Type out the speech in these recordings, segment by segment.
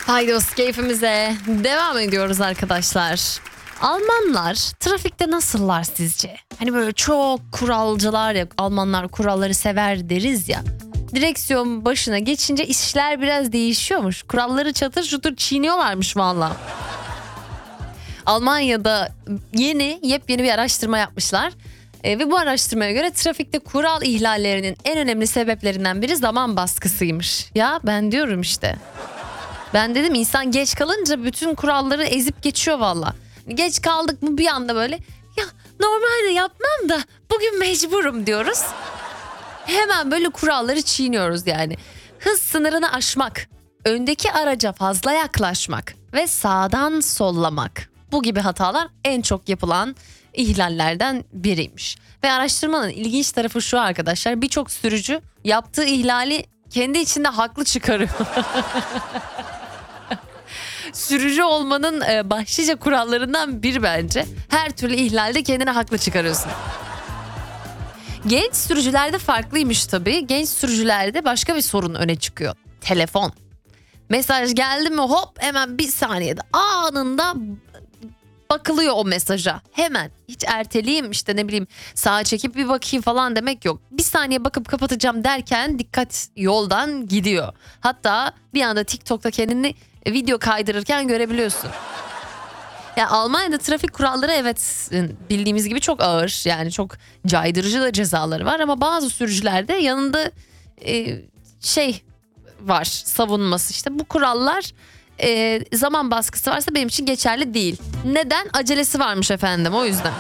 Haydos keyfimize devam ediyoruz arkadaşlar. Almanlar trafikte nasıllar sizce? Hani böyle çok kuralcılar ya, Almanlar kuralları sever deriz ya. Direksiyon başına geçince işler biraz değişiyormuş. Kuralları çatır çutur çiğniyorlarmış valla. Almanya'da yepyeni bir araştırma yapmışlar. Ve bu araştırmaya göre trafikte kural ihlallerinin en önemli sebeplerinden biri zaman baskısıymış. Ya ben diyorum işte. Ben dedim insan geç kalınca bütün kuralları ezip geçiyor valla. Geç kaldık mı bir anda böyle ya normalde yapmam da bugün mecburum diyoruz. Hemen böyle kuralları çiğniyoruz yani. Hız sınırını aşmak, öndeki araca fazla yaklaşmak ve sağdan sollamak. Bu gibi hatalar en çok yapılan ihlallerden biriymiş. Ve araştırmanın ilginç tarafı şu arkadaşlar. Birçok sürücü yaptığı ihlali kendi içinde haklı çıkarıyor. Sürücü olmanın başlıca kurallarından biri bence. Her türlü ihlalde kendini haklı çıkarıyorsun. Genç sürücülerde farklıymış tabii. Genç sürücülerde başka bir sorun öne çıkıyor. Telefon. Mesaj geldi mi hop hemen bir saniyede anında bakılıyor o mesaja. Hemen hiç erteleyeyim işte ne bileyim sağa çekip bir bakayım falan demek yok. Bir saniye bakıp kapatacağım derken dikkat yoldan gidiyor. Hatta bir anda TikTok'ta kendini video kaydırırken görebiliyorsun. Ya Almanya'da trafik kuralları evet bildiğimiz gibi çok ağır. Yani çok caydırıcı da cezaları var ama bazı sürücülerde yanında var savunması işte bu kurallar zaman baskısı varsa benim için geçerli değil. Neden? Acelesi varmış efendim o yüzden.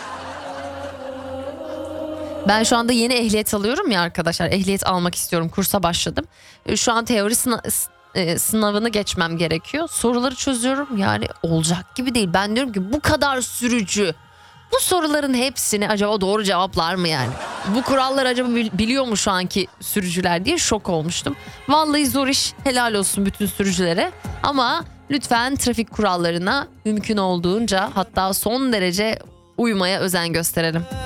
Ben şu anda yeni ehliyet alıyorum ya arkadaşlar. Ehliyet almak istiyorum. Kursa başladım. Şu an teori sınavını geçmem gerekiyor. Soruları çözüyorum. Yani olacak gibi değil. Ben diyorum ki bu kadar sürücü bu soruların hepsini acaba doğru cevaplar mı yani? Bu kurallar acaba biliyor mu şu anki sürücüler diye şok olmuştum. Vallahi zor iş. Helal olsun bütün sürücülere. Ama lütfen trafik kurallarına mümkün olduğunca hatta son derece uymaya özen gösterelim.